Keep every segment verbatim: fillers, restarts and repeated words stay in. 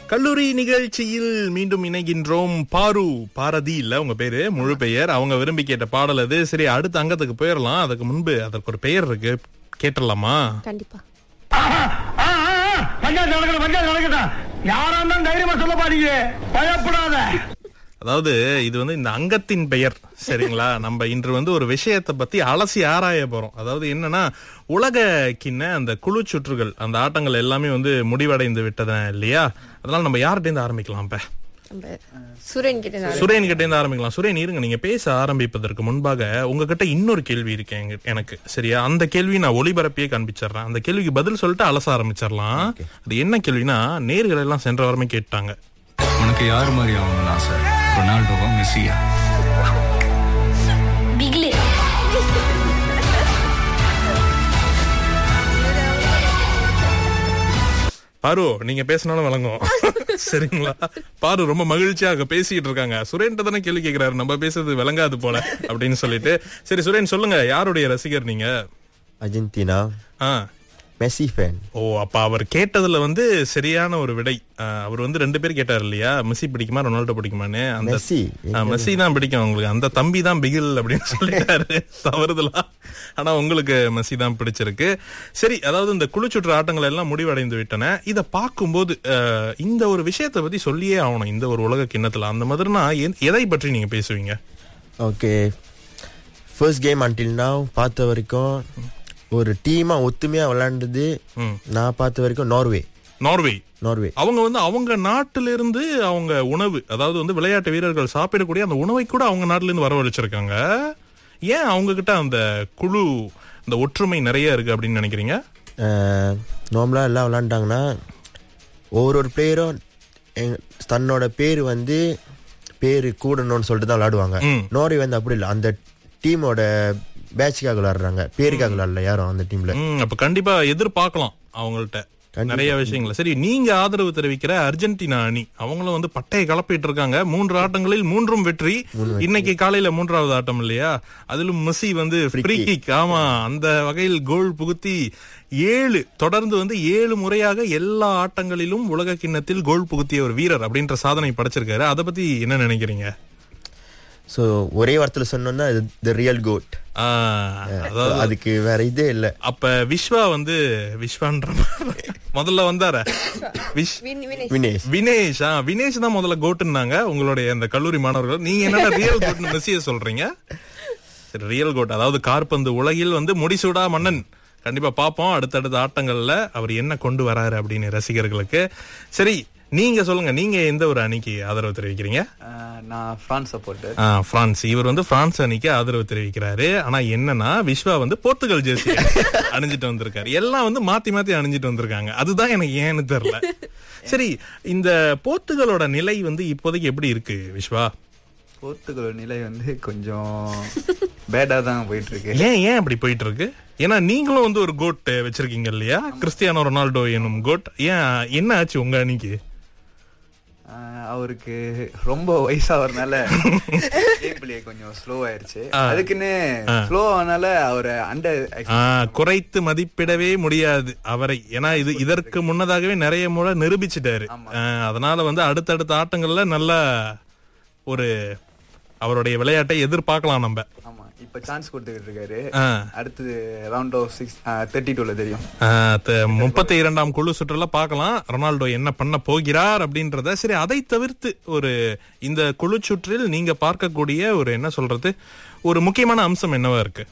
கல்லூரி நிகழ்ச்சியில் மீண்டும் இணைகின்றோம். பாரு பாரதி இல்ல உங்க பேரு, முழு பெயர். அவங்க விரும்பி கேட்ட பாடல் அது. சரி, அடுத்த அங்கத்துக்கு போயிடலாம். அதுக்கு முன்பு அதற்கு ஒரு பெயர் இருக்கு, கேட்டலாமா? கண்டிப்பா. அதாவது இது வந்து இந்த அங்கத்தின் பெயர், சரிங்களா? நம்ம இன்று வந்து ஒரு விஷயத்தை பத்தி அலசி ஆராய போறோம். அதாவது என்னன்னா, உலக கிண்ண அந்த குழு சுற்றுகள், அந்த ஆட்டங்கள் எல்லாமே வந்து முடிவடைந்து விட்டன இல்லையா? அதனால நம்ம யார்கிட்ட இருந்து ஆரம்பிக்கலாம்? இப்ப சுரேன் கிட்ட சுரேன் கிட்ட இருந்து ஆரம்பிக்கலாம். சுரேன், இருங்க, நீங்க பேச ஆரம்பிப்பதற்கு முன்பாக உங்ககிட்ட இன்னொரு கேள்வி இருக்கு எனக்கு, சரியா? அந்த கேள்வி நான் ஒளிபரப்பியே காண்பிச்சிடுறேன். அந்த கேள்விக்கு பதில் சொல்லிட்டு அலச ஆரம்பிச்சிடலாம். அது என்ன கேள்வினா, நேர்கள் எல்லாம் சென்ற வாரமே கேட்டாங்க, உனக்கு யாரு மாதிரி ஆகணும்னு ஆசை? ரொனால்டோவா, மெஸ்ஸியா? பிக்லி. பாரு, நீங்க பேசினாலும் வழங்கும், சரிங்களா? பாரு ரொம்ப மகிழ்ச்சியாக பேசிட்டு இருக்காங்க. சுரேன் தானே கேள்வி கேட்கிறாரு, நம்ம பேசுறது விளங்காது போல அப்படின்னு சொல்லிட்டு. சரி சுரேன், சொல்லுங்க, யாருடைய ரசிகர் நீங்க? அர்ஜென்டினா, ஆ, மெஸ்ஸி ஃபேன். ஓ, அப்ப அவர் கேட்டதுல வந்து சரியான ஒரு விடை. அவர் வந்து ரெண்டு பேர் கேட்டார் இல்லையா, மெஸ்ஸி பிடிக்குமா ரொனால்டோ பிடிக்குமான்னு. அந்த மெஸ்ஸி மெஸ்ஸி தான் பிடிக்கும் உங்களுக்கு, அந்த தம்பி தான் பிகில் அப்படின்னு சொல்லிட்டாரு தவறுதலா. ஆனா உங்களுக்கு மெஸ்ஸி தான் பிடிச்சிருக்கு. சரி, அதாவது இந்த குழுச்சுற்று ஆட்டங்கள் எல்லாம் முடிவடைந்து விட்டன. இத பார்க்கும்போது இந்த ஒரு விஷயத்தை பத்தி சொல்லியே ஆகணும். இந்த ஒரு உலக கிண்ணத்துல அந்த மாதிரினா எதை பற்றி நீங்க பேசுவீங்க? Okay, first game until now பார்த்த வரைக்கும் ஒரு டீமா ஒத்துமையா விளையாண்டது நான் பார்த்த வரைக்கும் நார்வே. நார்வே நார்வே அவங்க வந்து அவங்க நாட்டில இருந்து அவங்க உணவு, அதாவது வந்து விளையாட்டு வீரர்கள் சாப்பிடக்கூடிய அந்த உணவை கூட அவங்க நாட்டில இருந்து வரவழைச்சிருக்காங்க. ஏன் அவங்க கிட்ட அந்த குழு, இந்த ஒற்றுமை நிறைய இருக்கு அப்படின்னு நினைக்கிறீங்க? நார்மலா எல்லாம் விளையாண்டாங்கன்னா ஒவ்வொரு ஒரு பிளேயரும் தன்னோட பேரு வந்து பேரு கூடணும்னு சொல்லிட்டு தான் விளையாடுவாங்க. நார்வே வந்து அப்படி இல்லை, அந்த டீமோட பேட்சுக்காக விளையாடுறாங்க, பேருக்காக விளையாடல யாரும் அந்த டீம்ல. அப்ப கண்டிப்பா எதிர்பார்க்கலாம் அவங்கள்ட்ட நிறைய விஷயங்கள். சரி, நீங்க ஆதரவு தெரிவிக்கிற அர்ஜென்டினா அணி, அவங்களும் வந்து பட்டையை கலப்பிட்டு இருக்காங்க. மூன்று ஆட்டங்களில் மூன்றும் வெற்றி. இன்னைக்கு காலையில மூன்றாவது ஆட்டம் இல்லையா, அதிலும் மெஸ்ஸி வந்து ஃப்ரீ கிக், ஆமா, அந்த வகையில் கோல் புகுத்தி ஏழு தொடர்ந்து வந்து ஏழு முறையாக எல்லா ஆட்டங்களிலும் உலக கிண்ணத்தில் கோல் புகுத்திய ஒரு வீரர் அப்படின்ற சாதனை படைச்சிருக்காரு. அதை பத்தி என்ன நினைக்கிறீங்க? சோ ஒரே வார்த்தையில சொன்னோம்னா தி ரியல் கோட். அதுக்கு வேற இதே இல்ல. அப்ப விஸ்வா வந்து விஸ்வான்ற முதல்ல வந்தார வினேஷ் வினேஷ் வினேஷ் தான் முதல்ல கோட்டுன்னாங்க உங்களுடைய அந்த கல்லூரி மாணவர்கள். நீங்க என்ன ரியல் கோட்னு மெஸ்ஸிய சொல்றீங்க? சரி, ரியல் கோட், அதாவது காற்பந்து உலகில் வந்து முடிசூடா மன்னன். கண்டிப்பா பாப்போம் அடுத்தடுத்த ஆட்டங்கள்ல அவர் என்ன கொண்டு வராரு அப்படின்னு ரசிகர்களுக்கு. சரி, நீங்க சொல்லுங்க, நீங்க எந்த ஒரு அணிக்கு ஆதரவு தெரிவிக்கிறீங்க? நான் பிரான்ஸ் சப்போர்ட்டர். பிரான்ஸ். இவர் வந்து பிரான்ஸ் அணிக்கு ஆதரவு தெரிவிக்கிறாரு. ஆனா என்னன்னா, விஸ்வா வந்து போர்த்துகல் ஜெர்சி அணிஞ்சிட்டு வந்திருக்காரு. எல்லாம் வந்து மாத்தி மாத்தி அணிஞ்சிட்டு வந்திருக்காங்க. அதுதான் எனக்கு ஏன்னு தெரியல. சரி, இந்த போர்த்துகலோட நிலை வந்து இப்போதைக்கு எப்படி இருக்கு விஸ்வா? போர்த்துகல் நிலை வந்து கொஞ்சம் பேடா தான் போயிட்டு இருக்கு. ஏன் ஏன் அப்படி போயிட்டு இருக்கு? ஏன்னா நீங்களும் வந்து ஒரு கோட் வச்சிருக்கீங்க இல்லையா, கிறிஸ்டியானோ ரொனால்டோ எனும் கோட். ஏன், என்ன ஆச்சு உங்க அணிக்கு? அவருக்கு ரொம்ப வயசாகிறதுனால கொஞ்சம் ஸ்லோ ஆயிருச்சு. அதுக்குன்னு ஸ்லோ ஆனால அவரை அண்டர் குறைத்து மதிப்பிடவே முடியாது அவரை. ஏன்னா இது இதற்கு முன்னதாகவே நிறைய முறை நிரூபிச்சுட்டாரு. அதனால வந்து அடுத்தடுத்த ஆட்டங்கள்ல நல்ல ஒரு அவருடைய விளையாட்டை எதிர்பார்க்கலாம் நம்ம. ஆமா, இப்ப சான்ஸ் கொடுத்துக்கிட்டு இருக்காரு. அடுத்தது ரவுண்ட் ஆஃப் சிக்ஸ் தேர்ட்டி டூல தெரியும். முப்பத்தி இரண்டாம் குழு சுற்றுல பார்க்கலாம் ரொனால்டோ என்ன பண்ண போகிறார் அப்படின்றத. சரி, அதை தவிர்த்து ஒரு இந்த குழு சுற்றில் நீங்க பார்க்கக்கூடிய ஒரு என்ன சொல்றது ஒரு முக்கியமான அம்சம் என்னவா இருக்கு?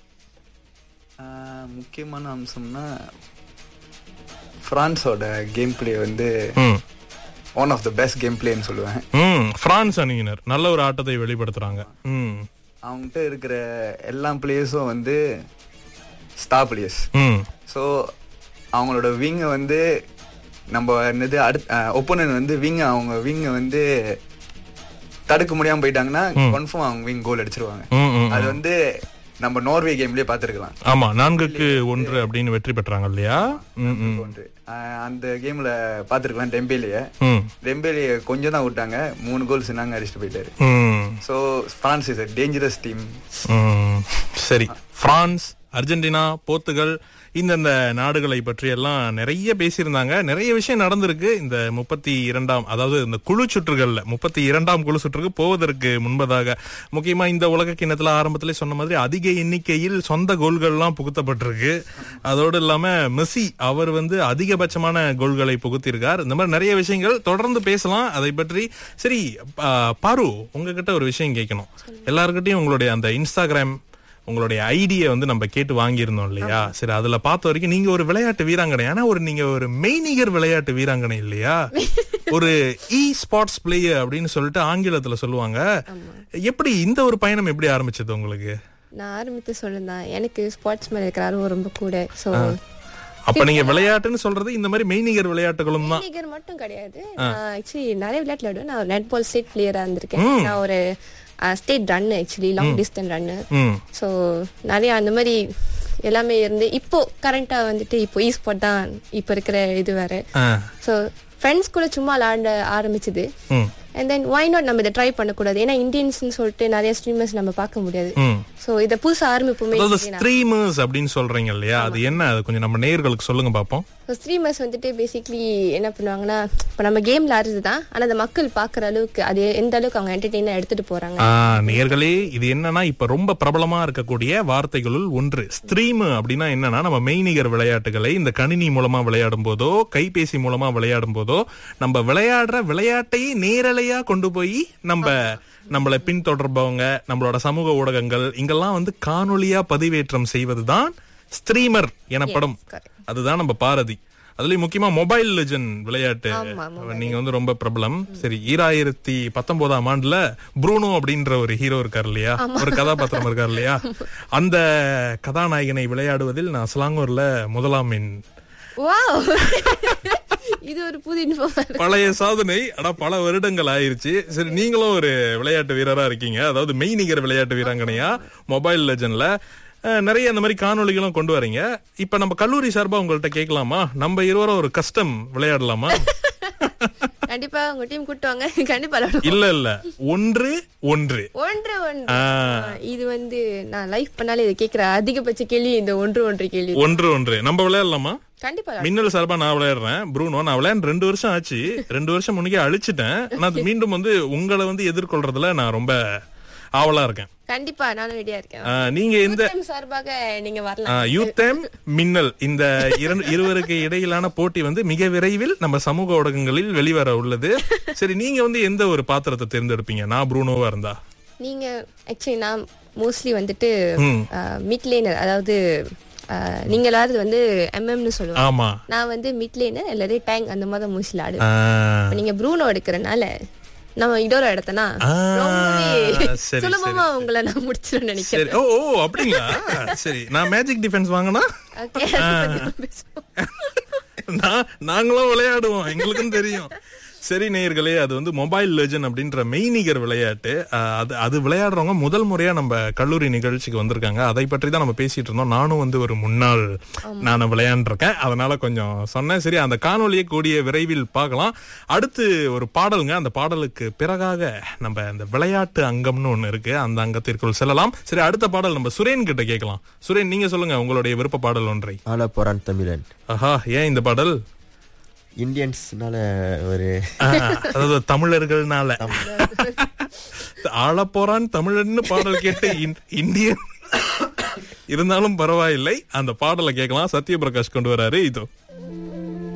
முக்கியமான அம்சம்னா பிரான்ஸோட கேம் பிளே வந்து one of the best game பிளேன்னு சொல்லுவேன். பிரான்ஸ் அணியினர் நல்ல ஒரு ஆட்டத்தை வெளிப்படுத்துறாங்க. அவங்ககிட்ட இருக்கிற எல்லா பிளேயர்ஸும் வந்து ஸ்டார் பிளேயர்ஸ். ஸோ அவங்களோட விங்க வந்து நம்ம என்னது அடுத்த ஒப்போனன்ட் வந்து விங்க அவங்க விங்க வந்து தடுக்க முடியாம போயிட்டாங்கன்னா கன்ஃபார்ம் அவங்க விங் கோல் அடிச்சிருவாங்க. அது வந்து நம்ம நார்வே கேம்லயே பாத்துருக்கலாம். ஆமா, நான்குக்கு ஒன்று அப்படின்னு வெற்றி பெற்றாங்க இல்லையா? அந்த கேம்ல பாத்துருக்கலாம். டெம்பேலிய டெம்பேலிய கொஞ்சம் தான் விட்டாங்க, மூணு கோல்ஸ் நாங்க அடிச்சுட்டு போயிட்டாரு. So France is a dangerous team. சரி, பிரான்ஸ், அர்ஜென்டினா, போர்த்துகல் இந்தந்த நாடுகளை பற்றி எல்லாம் நிறைய பேசியிருந்தாங்க. நிறைய விஷயம் நடந்திருக்கு இந்த முப்பத்தி இரண்டாம் அதாவது இந்த குழு சுற்றுகள்ல முப்பத்தி இரண்டாம் குழு சுற்றுக்கு போவதற்கு முன்பதாக. முக்கியமா இந்த உலக கிண்ணத்துல ஆரம்பத்திலே சொன்ன மாதிரி அதிக எண்ணிக்கையில் சொந்த கோல்கள்லாம் புகுத்தப்பட்டிருக்கு. அதோடு இல்லாம மெஸ்ஸி அவர் வந்து அதிகபட்சமான கோல்களை புகுத்திருக்கார். இந்த மாதிரி நிறைய விஷயங்கள் தொடர்ந்து பேசலாம் அதை பற்றி. சரி பாரு, உங்ககிட்ட ஒரு விஷயம் கேட்கணும். எல்லாருக்கிட்டையும் உங்களுடைய அந்த இன்ஸ்டாகிராம் உங்களுடைய ஐடியை வந்து நம்ம கேட்டு வாங்கியிருந்தோம் இல்லையா? சரி, அதுல பார்த்த வரைக்கும் நீங்க ஒரு விளையாட்டு வீராங்கனை, ஆனா ஒரு நீங்க ஒரு மெய்நிகர் விளையாட்டு வீராங்கனை இல்லையா? ஒரு இ ஸ்போர்ட்ஸ் பிளேயர் அப்படின்னு சொல்லிட்டு ஆங்கிலத்துல சொல்லுவாங்க. எப்படி இந்த ஒரு பயணம் எப்படி ஆரம்பிச்சது உங்களுக்கு? நான் ஆரம்பித்து சொல்லுதான், எனக்கு ஸ்போர்ட்ஸ் மேல இருக்கிற ஆர்வம் ரொம்ப கூட. சோ அப்ப நீங்க விளையாட்டுன்னு சொல்றது இந்த மாதிரி மெய்நிகர் விளையாட்டுகளும் தான்? மெய்நிகர் மட்டும் கிடையாது. நான் ஆக்சுவலி நிறைய விளையாட்டுல விடுவேன். நான் நெட் பால் ஸ்டேட் பிளேயரா இருந்திருக்கேன். நான் ஒரு state run, actually long distance run. So நிறைய அந்த மாதிரி எல்லாமே இருந்து இப்போ கரண்டா வந்துட்டு இப்போ இ ஸ்போர்ட் தான் இப்போ இருக்கிற இது வேற. ஸோ ஃப்ரெண்ட்ஸ் கூட சும்மா விளையாட ஆரம்பிச்சது. அண்ட் தென் வை நாட் நம்ம இதை ட்ரை பண்ணக்கூடாது? ஏன்னா இந்தியன்ஸ்னு சொல்லிட்டு நிறைய ஸ்ட்ரீமர்ஸ் நம்ம பார்க்க முடியாது. சோ இத புதுசா ஆரம்பிப்போமே. ஸ்ட்ரீமர்ஸ் அப்படின்னு சொல்றீங்க இல்லையா, அது என்ன? அது கொஞ்சம் நம்ம நேயர்களுக்கு சொல்லுங்க பாப்போம். ஸ்ட்ரீமர்ஸ் வந்துட்டு பேசிக்கலி என்ன பண்ணுவாங்கன்னா, இப்ப நம்ம கேம்ல ஆடுறதுதான், ஆனா அந்த மக்கள் பாக்குற அளவுக்கு அது எந்த அளவுக்கு அவங்க என்டர்டெயினா எடுத்துட்டு போறாங்க. நேயர்களே, இது என்னன்னா இப்ப ரொம்ப பிரபலமா இருக்கக்கூடிய வார்த்தைகளுள் ஒன்று ஸ்ட்ரீம். அப்படின்னா என்னன்னா, நம்ம மெய்நிகர் விளையாட்டுகளை இந்த கணினி மூலமா விளையாடும் போதோ கைபேசி மூலமா விளையாடும் போதோ நம்ம விளையாடுற விளையாட்டையே நேரலையா கொண்டு போய் நம்ம நம்மளை பின்தொடர்பவங்க, நம்மளோட சமூக ஊடகங்கள் இங்கெல்லாம் வந்து காணொலியா பதிவேற்றம் செய்வதுதான் ஸ்ட்ரீமர் எனப்படும். அதுதான் நம்ம பாரதி. அதுலயும் முக்கியமா மொபைல் லெஜண்ட் விளையாட்டு நீங்க வந்து ரொம்ப பிரபலம். சரி, ஈராயிரத்தி பத்தொன்பதாம் ஆண்டுல ப்ரூனோ அப்படின்ற ஒரு ஹீரோ இருக்காரு இல்லையா, ஒரு கதாபாத்திரம் இருக்காரு இல்லையா, அந்த கதாநாயகனை விளையாடுவதில் நான் சிலாங்கூர்ல முதலாம் எண். இது ஒரு புது இன்ஃபர்மேஷன், பழைய சாதனை. ஆனா பல வருடங்கள் ஆயிருச்சு. சரி, நீங்களும் ஒரு விளையாட்டு வீரரா இருக்கீங்க, அதாவது மெய்நிகர் விளையாட்டு வீராங்கனையா மொபைல் லெஜண்ட்ல நிறைய அந்த மாதிரி காணொலிகளும் கொண்டு வரீங்க. இப்ப நம்ம கல்லூரி சார்பா உங்கள்ட்ட கேட்கலாமா, நம்ம இருவரும் ஒரு கஸ்டம் விளையாடலாமா? கண்டிப்பா உங்க டீம் கூட்டுவாங்க, கண்டிப்பா. இல்ல இல்ல ஒன்று ஒன்று ஒன்று ஒன்று இது வந்து நான் லைஃப் பண்ணாலே இதை கேக்குற அதிகபட்ச கேள்வி இந்த ஒன்று ஒன்று கேள்வி. ஒன்று ஒன்று நம்ம விளையாடலாமா? கண்டிப்பா. மின்னல் சார்பா நான் விளையாடுறேன். ப்ரூனோ, நான் விளையாண்டு ரெண்டு வருஷம் ஆச்சு. ரெண்டு வருஷம் முன்னே அழிச்சிட்டேன். ஆனா அது மீண்டும் வந்து உங்களை வந்து எதிர்கொள்றதுல நான் ரொம்ப ஆவலா இருக்கேன். கண்டிப்பா நானும் ரெடியா இருக்கேன். நீங்க எந்த சார்பாக நீங்க வரலாம். யூத்தேம் மின்னல் இந்த இருவருக்கு இடையிலான போட்டி வந்து மிக விரைவில் நம்ம சமூக ஊடகங்களில் வெளிவர உள்ளது. சரி, நீங்க வந்து எந்த ஒரு பாத்திரத்தை தேர்ந்தெடுப்பீங்க? நான் ப்ரூனோவா இருந்தா? நீங்க ஆக்சுவலி நான் மோஸ்ட்லி வந்துட்டு மிட் லேனர், அதாவது நீங்க எல்லாரும் வந்து எம்எம்னு சொல்லுவாங்க. ஆமா, நான் வந்து மிட் லேனர் அல்லது டேங்க் அந்த மாதிரி மோஸ்ட்லி ஆடுவேன். நீங்க ப்ரூனோ எடுக்கிறனால நம்ம இடோர இடத்தனா சுலபமா உங்களை நான் முடிச்சிடும் நினைக்கிறேன். ஓ ஓ அப்படிங்களா? சரி, நான் மேஜிக் டிஃபென்ஸ் வாங்கினா நாங்களும் விளையாடுவோம், எங்களுக்கும் தெரியும். சரி நேயர்களே, அது வந்து மொபைல் லெஜண்ட் அப்படின்ற மெய்நிகர் விளையாட்டு. அது அது விளையாடுறவங்க முதல் முறையா நம்ம கல்லூரி நிகழ்ச்சிக்கு வந்திருக்காங்க. அதை பற்றி தான் நம்ம பேசிட்டு இருந்தோம். நானும் வந்து ஒரு முன்னாள் நான் விளையாண்டுருக்கேன், அதனால கொஞ்சம் சொன்னேன். சரி, அந்த காணொலியை கூடிய விரைவில் பார்க்கலாம். அடுத்து ஒரு பாடலுங்க. அந்த பாடலுக்கு பிறகாக நம்ம அந்த விளையாட்டு அங்கம்னு ஒண்ணு இருக்கு, அந்த அங்கத்திற்குள் செல்லலாம். சரி, அடுத்த பாடல் நம்ம சுரேன் கிட்ட கேட்கலாம். சுரேன், நீங்க சொல்லுங்க உங்களுடைய விருப்ப பாடல் ஒன்றை. ஆள போறான் தமிழன். ஆஹா, ஏன் இந்த பாடல்? இந்தியன்ஸ்னால, ஒரு அதாவது தமிழர்கள்னால. ஆள போறான் தமிழன்னு பாடல் கேட்டு இந்தியன் இருந்தாலும் பரவாயில்லை, அந்த பாடலை கேட்கலாம். சத்யபிரகாஷ் கொண்டு வராரு, இதோ.